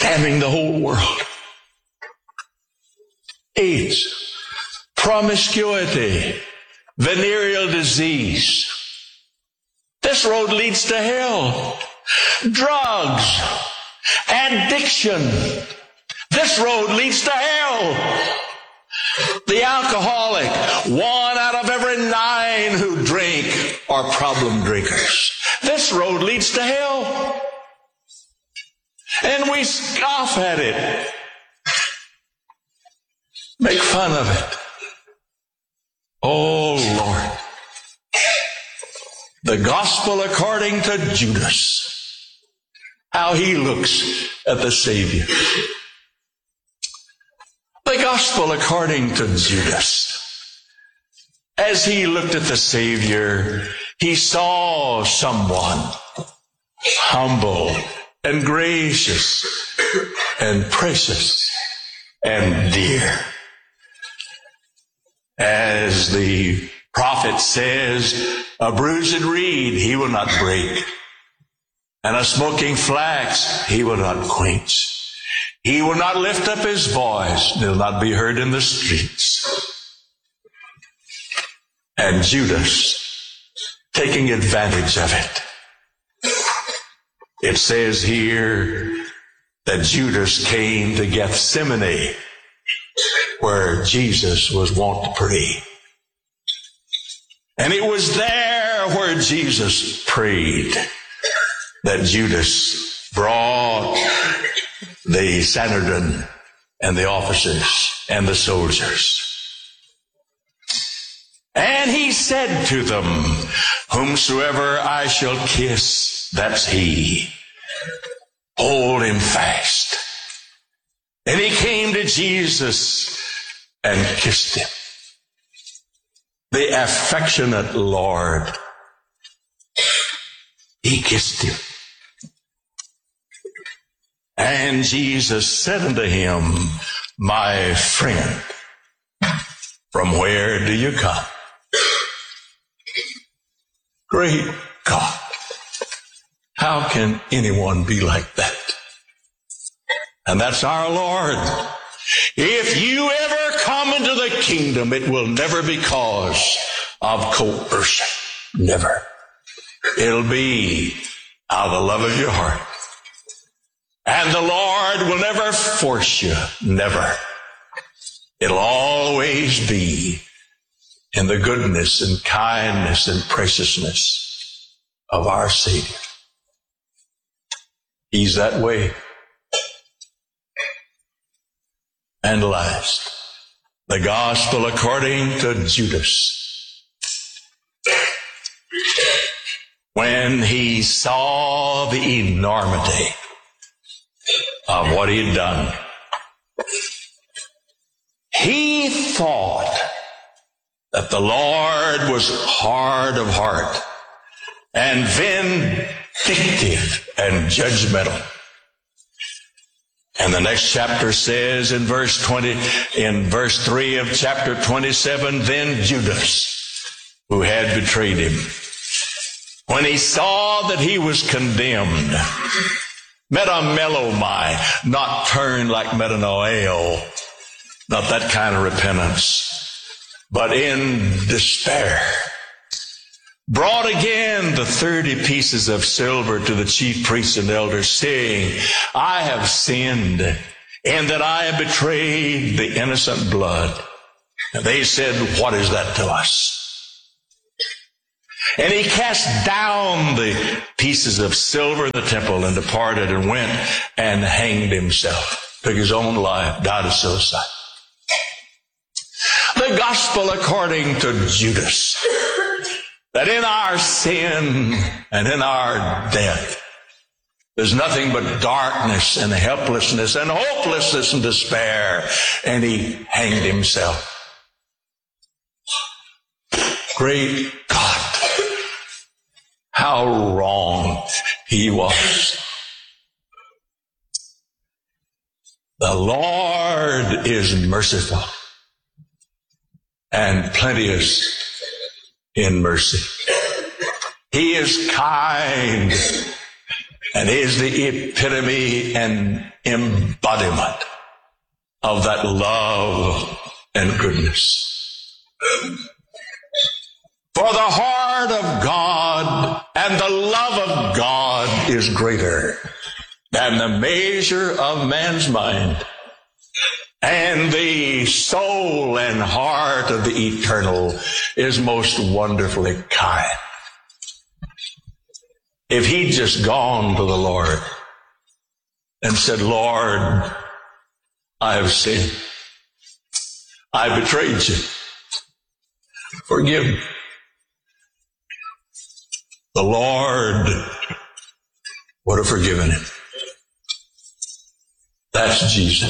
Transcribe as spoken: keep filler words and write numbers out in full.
damning the whole world. AIDS, promiscuity, venereal disease. This road leads to hell. Drugs, addiction. This road leads to hell. The alcoholic, one out of every nine who drink are problem drinkers. This road leads to hell. And we scoff at it, make fun of it. Oh, Lord. The gospel according to Judas. How he looks at the Savior. The gospel according to Judas. As he looked at the Savior, he saw someone humble and gracious and precious and dear. As the prophet says, a bruised reed he will not break, and a smoking flax he will not quench. He will not lift up his voice, and will not be heard in the streets. And Judas, taking advantage of it, it says here that Judas came to Gethsemane, where Jesus was wont to pray. And it was there where Jesus prayed that Judas brought the Sanhedrin and the officers and the soldiers. And he said to them, whomsoever I shall kiss, that's he. Hold him fast. And he came to Jesus and kissed him. The affectionate Lord. He kissed him. And Jesus said unto him, my friend, from where do you come? Great God. How can anyone be like that? And that's our Lord. If you ever come into the kingdom, it will never be cause of coercion. Never. It'll be out of the love of your heart. And the Lord will never force you. Never. It'll always be in the goodness and kindness and preciousness of our Savior. He's that way. And last, the gospel according to Judas. When he saw the enormity of what he had done, he thought that the Lord was hard of heart and vindictive and judgmental. And the next chapter says in verse twenty, in verse three of chapter twenty-seven, then Judas, who had betrayed him, when he saw that he was condemned, metamelomai, not turned like metanoeo, not that kind of repentance, but in despair, brought again the thirty pieces of silver to the chief priests and elders, saying, I have sinned, in that I have betrayed the innocent blood. And they said, what is that to us? And he cast down the pieces of silver in the temple and departed and went and hanged himself, took his own life, died of suicide. The gospel according to Judas, that in our sin and in our death, there's nothing but darkness and helplessness and hopelessness and despair. And he hanged himself. Great God, how wrong he was. The Lord is merciful and plenteous in mercy. He is kind and is the epitome and embodiment of that love and goodness. For the heart of God and the love of God is greater than the measure of man's mind, and the soul and heart of the eternal is most wonderfully kind. If he'd just gone to the Lord and said, Lord, I have sinned. I betrayed you. Forgive me. The Lord would have forgiven him. That's Jesus.